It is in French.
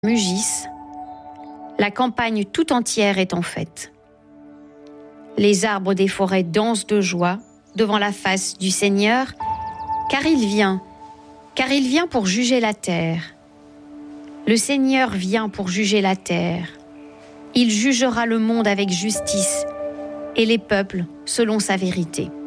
mugissent, la campagne tout entière est en fête. Les arbres des forêts dansent de joie devant la face du Seigneur, car il vient pour juger la terre. Le Seigneur vient pour juger la terre. Il jugera le monde avec justice et les peuples selon sa vérité.